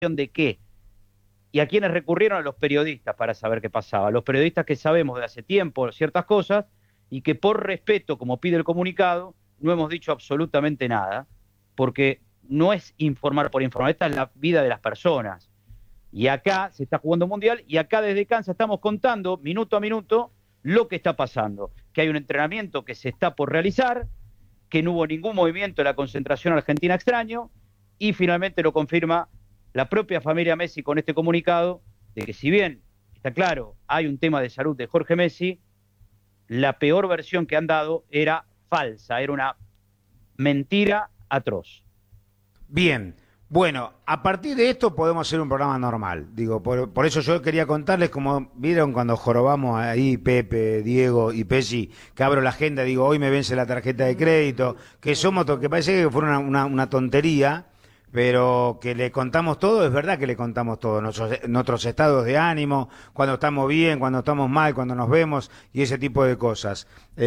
¿De qué? ¿Y a quiénes recurrieron? A los periodistas para saber qué pasaba. Los periodistas que sabemos de hace tiempo ciertas cosas y que por respeto, como pide el comunicado, no hemos dicho absolutamente nada, porque no es informar por informar, esta es la vida de las personas. Y acá se está jugando un mundial y acá desde Kansas estamos contando minuto a minuto lo que está pasando, que hay un entrenamiento que se está por realizar, que no hubo ningún movimiento de la concentración argentina extraño y finalmente lo confirma la propia familia Messi con este comunicado de que si bien, está claro, hay un tema de salud de Jorge Messi, la peor versión que han dado era falsa, era una mentira atroz. Bien, bueno, a partir de esto podemos hacer un programa normal. Digo, por eso yo quería contarles, como vieron cuando jorobamos ahí Pepe, Diego y Pesci, que abro la agenda, digo, hoy me vence la tarjeta de crédito, que que parece que fue una tontería, pero que le contamos todo, es verdad que le contamos todo, nuestros estados de ánimo, cuando estamos bien, cuando estamos mal, cuando nos vemos y ese tipo de cosas.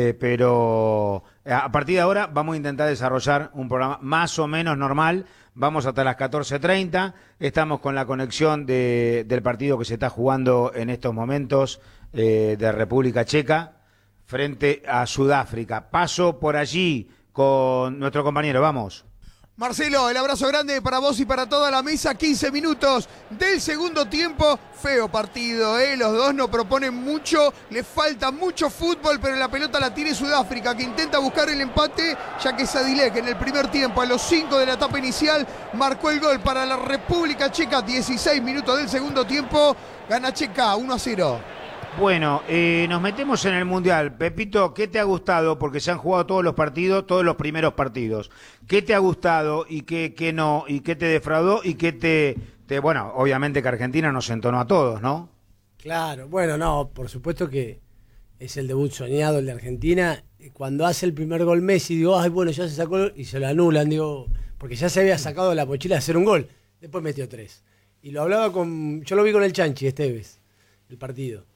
Pero a partir de ahora vamos a intentar desarrollar un programa más o menos normal. Vamos hasta las 14:30, estamos con la conexión del partido que se está jugando en estos momentos de República Checa frente a Sudáfrica. Paso por allí con nuestro compañero, vamos. Marcelo, el abrazo grande para vos y para toda la mesa. 15 minutos del segundo tiempo. Feo partido, Los dos no proponen mucho. Le falta mucho fútbol, pero la pelota la tiene Sudáfrica, que intenta buscar el empate, ya que Sadilek que en el primer tiempo, a los 5 de la etapa inicial, marcó el gol para la República Checa. 16 minutos del segundo tiempo. Gana Checa 1-0. Bueno, nos metemos en el Mundial. Pepito, ¿qué te ha gustado? Porque se han jugado todos los partidos, todos los primeros partidos. ¿Qué te ha gustado y qué no? ¿Y qué te defraudó? ¿Y qué bueno, obviamente que Argentina nos entonó a todos, ¿no? Claro, bueno, no, por supuesto que es el debut soñado el de Argentina. Cuando hace el primer gol Messi, digo, ay, bueno, ya se sacó y se lo anulan, digo, porque ya se había sacado de la mochila de hacer un gol. Después metió 3. Y lo hablaba yo lo vi con el Chanchi Esteves, el partido.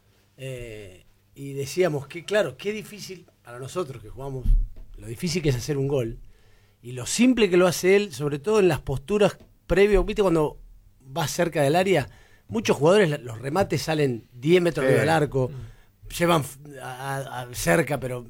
Y decíamos que, claro, qué difícil para nosotros que jugamos, lo difícil que es hacer un gol y lo simple que lo hace él, sobre todo en las posturas previas. ¿Viste cuando vas cerca del área? Muchos jugadores, los remates salen 10 metros del arco, llevan cerca, pero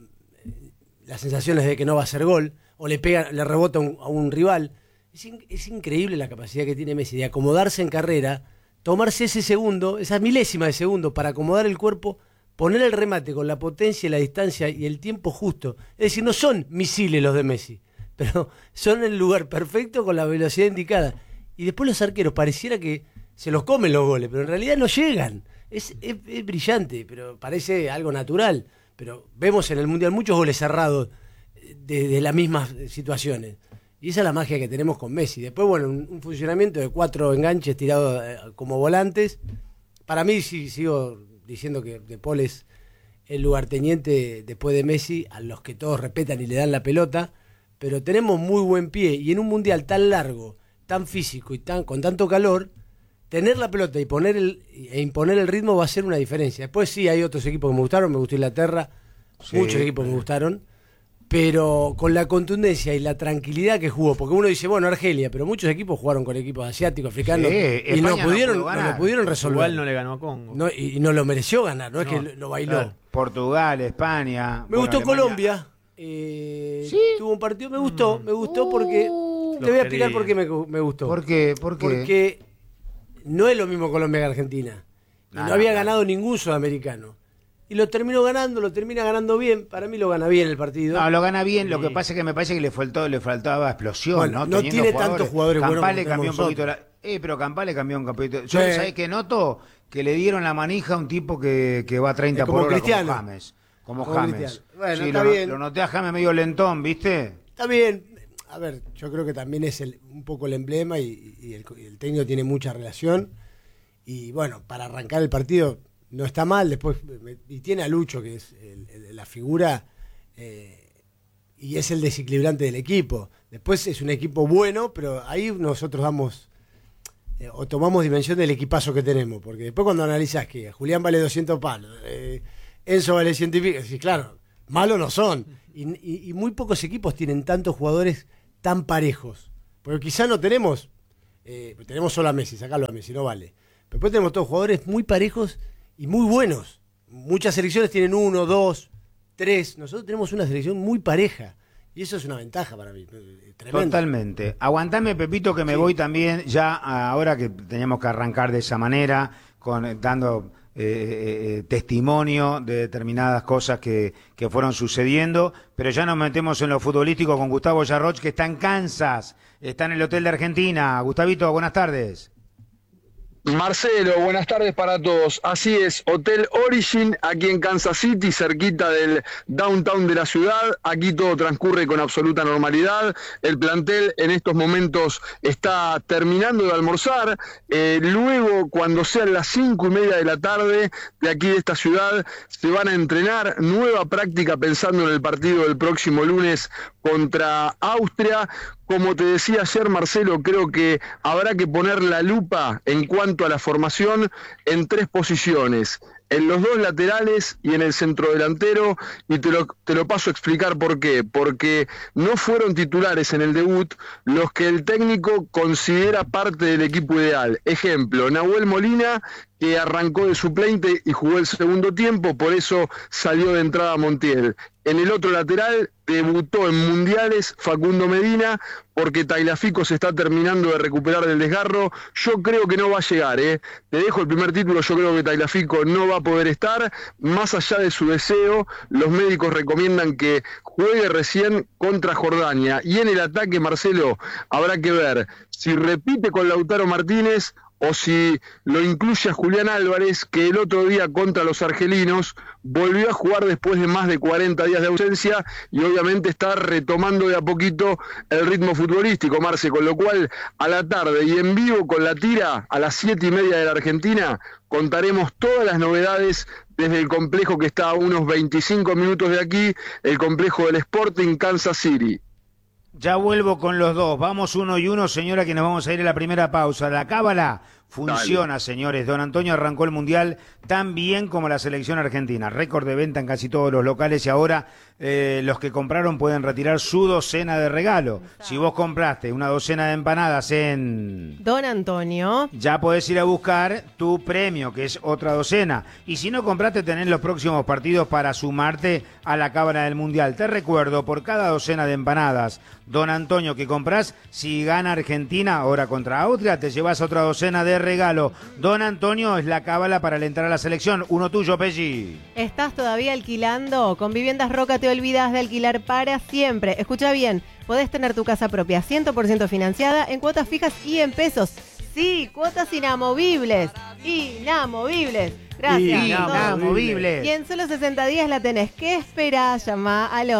la sensación es de que no va a ser gol, o le rebota a un rival. Es increíble la capacidad que tiene Messi de acomodarse en carrera, tomarse ese segundo, esa milésima de segundo para acomodar el cuerpo, poner el remate con la potencia, la distancia y el tiempo justo. Es decir, no son misiles los de Messi, pero son el lugar perfecto con la velocidad indicada. Y después los arqueros pareciera que se los comen los goles, pero en realidad no llegan. Es brillante, pero parece algo natural. Pero vemos en el Mundial muchos goles cerrados de las mismas situaciones. Y esa es la magia que tenemos con Messi. Después, bueno, un funcionamiento de 4 enganches tirados como volantes. Para mí, sí, sigo diciendo que De Paul es el lugarteniente después de Messi, a los que todos respetan y le dan la pelota. Pero tenemos muy buen pie. Y en un mundial tan largo, tan físico y con tanto calor, tener la pelota y imponer el ritmo va a ser una diferencia. Después sí, hay otros equipos que me gustaron. Me gustó Inglaterra. Sí. Muchos equipos me gustaron. Pero con la contundencia y la tranquilidad que jugó, porque uno dice, bueno, Argelia, pero muchos equipos jugaron con equipos asiáticos, africanos, y no lo pudieron resolver. Igual no le ganó a Congo. No, y no lo mereció ganar, no es que lo bailó. Portugal, España. Me gustó Alemania. Colombia. ¿Sí? Tuvo un partido, me gustó porque... te voy a explicar por qué me gustó. ¿Por qué? Porque no es lo mismo Colombia que Argentina. No había ganado ningún sudamericano. Y lo termina ganando bien. Para mí lo gana bien el partido. No, lo gana bien. Sí. Lo que pasa es que me parece que le faltaba explosión, bueno, ¿no? No tiene tantos jugadores buenos. Campale cambió un poquito pero Campale cambió un poquito. Yo, ¿sabés qué noto? Que le dieron la manija a un tipo que va a 30 por hora Cristiano. como James. Bueno, sí, está bien. Lo noté a James medio lentón, ¿viste? Está bien. A ver, yo creo que también es un poco el emblema y el técnico tiene mucha relación. Y bueno, para arrancar el partido... No está mal, después y tiene a Lucho, que es la figura, y es el desequilibrante del equipo. Después es un equipo bueno, pero ahí nosotros damos o tomamos dimensión del equipazo que tenemos, porque después cuando analizás que Julián vale 200 palos, Enzo vale 100 y pico, sí, claro, malos no son, y muy pocos equipos tienen tantos jugadores tan parejos, porque quizá no tenemos tenemos solo a Messi, sacalo a Messi, no vale. Pero después tenemos todos jugadores muy parejos y muy buenos. Muchas selecciones tienen 1, 2, 3. Nosotros tenemos una selección muy pareja. Y eso es una ventaja para mí. Tremendo. Totalmente. Aguantame, Pepito, que me voy también ya ahora que teníamos que arrancar de esa manera, dando testimonio de determinadas cosas que fueron sucediendo, pero ya nos metemos en lo futbolístico con Gustavo Yarroch, que está en Kansas, está en el Hotel de Argentina. Gustavito, buenas tardes. Marcelo, buenas tardes para todos. Así es, Hotel Origin, aquí en Kansas City, cerquita del downtown de la ciudad. Aquí todo transcurre con absoluta normalidad. El plantel en estos momentos está terminando de almorzar. Luego, cuando sean las 5:30 de la tarde, de aquí de esta ciudad, se van a entrenar. Nueva práctica pensando en el partido del próximo lunes contra Austria. Como te decía ayer, Marcelo, creo que habrá que poner la lupa en cuanto a la formación en 3 posiciones. En los 2 laterales y en el centro delantero, y te lo paso a explicar por qué. Porque no fueron titulares en el debut los que el técnico considera parte del equipo ideal. Ejemplo, Nahuel Molina, que arrancó de suplente y jugó el segundo tiempo, por eso salió de entrada Montiel. En el otro lateral debutó en mundiales Facundo Medina, porque Tagliafico se está terminando de recuperar del desgarro. Yo creo que no va a llegar, Te dejo el primer título, yo creo que Tagliafico no va a poder estar, más allá de su deseo. Los médicos recomiendan que juegue recién contra Jordania. Y en el ataque, Marcelo, habrá que ver si repite con Lautaro Martínez o si lo incluye a Julián Álvarez, que el otro día contra los argelinos volvió a jugar después de más de 40 días de ausencia y obviamente está retomando de a poquito el ritmo futbolístico, Marce, con lo cual a la tarde y en vivo con la tira a las 7:30 de la Argentina contaremos todas las novedades desde el complejo que está a unos 25 minutos de aquí, el complejo del Sporting Kansas City. Ya vuelvo con los dos. Vamos 1 y 1, señora, que nos vamos a ir a la primera pausa. La cábala funciona, dale, señores. Don Antonio arrancó el Mundial tan bien como la selección argentina. Récord de venta en casi todos los locales y ahora los que compraron pueden retirar su docena de regalo. Si vos compraste una docena de empanadas en Don Antonio, ya podés ir a buscar tu premio, que es otra docena. Y si no compraste, tenés los próximos partidos para sumarte a la cábala del Mundial. Te recuerdo, por cada docena de empanadas, Don Antonio, que comprás, si gana Argentina ahora contra Austria, te llevas otra docena de regalo. Don Antonio es la cábala para alentar a la selección. Uno tuyo, Pelli. ¿Estás todavía alquilando? Con Viviendas Roca te olvidas de alquilar para siempre. Escucha bien, podés tener tu casa propia 100% financiada en cuotas fijas y en pesos. Sí, cuotas inamovibles. Inamovibles. Gracias. Inamovibles. Y en solo 60 días la tenés. ¿Qué esperás? Llama al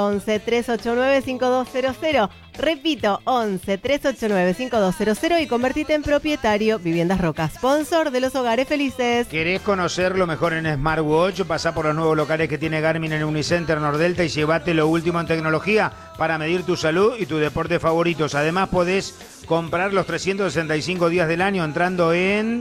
11-389-5200. Repito, 11-389-5200 y convertite en propietario. Viviendas Roca, sponsor de los hogares felices. ¿Querés conocerlo mejor en Smartwatch? Pasá por los nuevos locales que tiene Garmin en Unicenter Nordelta y llévate lo último en tecnología para medir tu salud y tus deportes favoritos. Además, podés comprar los 365 días del año entrando en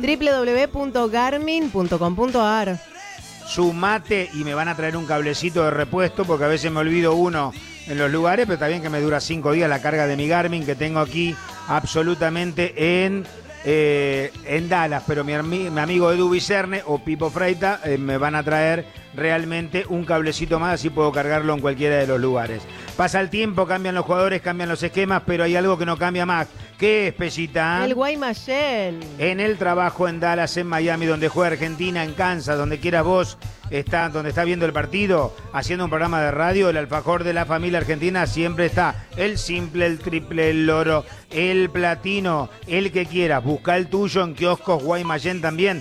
www.garmin.com.ar. Sumate y me van a traer un cablecito de repuesto porque a veces me olvido uno en los lugares, pero está bien que me dura 5 días la carga de mi Garmin que tengo aquí absolutamente en Dallas, pero mi amigo Edu Vicerne o Pipo Freita me van a traer realmente un cablecito más, así puedo cargarlo en cualquiera de los lugares. Pasa el tiempo, cambian los jugadores, cambian los esquemas, pero hay algo que no cambia más. ¿Qué es, Pellita? El Guaymallén. En el trabajo en Dallas, en Miami, donde juega Argentina, en Kansas, donde quieras vos, donde está viendo el partido, haciendo un programa de radio, el alfajor de la familia argentina siempre está. El simple, el triple, el loro, el platino, el que quieras. Busca el tuyo en kioscos Guaymallén también.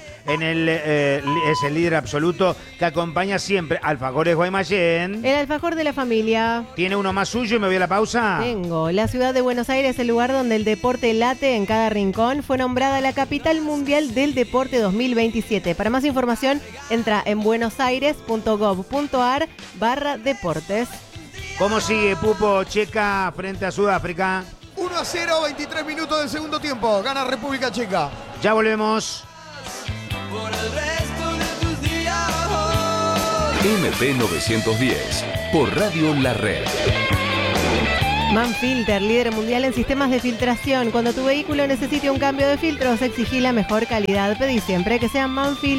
Es el líder absoluto que acompaña siempre. Alfajores Guaymallén. El alfajor de la familia. ¿Tiene uno más suyo y me voy a la pausa? Tengo. La ciudad de Buenos Aires, el lugar donde el deporte late en cada rincón, fue nombrada la capital mundial del deporte 2027. Para más información, entra en buenosaires.gov.ar/deportes. ¿Cómo sigue, Pupo? Checa frente a Sudáfrica. 1-0, 23 minutos del segundo tiempo. Gana República Checa. Ya volvemos. Por el resto de tus días. MP 910 por Radio La Red. Manfilter, líder mundial en sistemas de filtración. Cuando tu vehículo necesite un cambio de filtros, exigí la mejor calidad. Pedí siempre que sea Manfilter.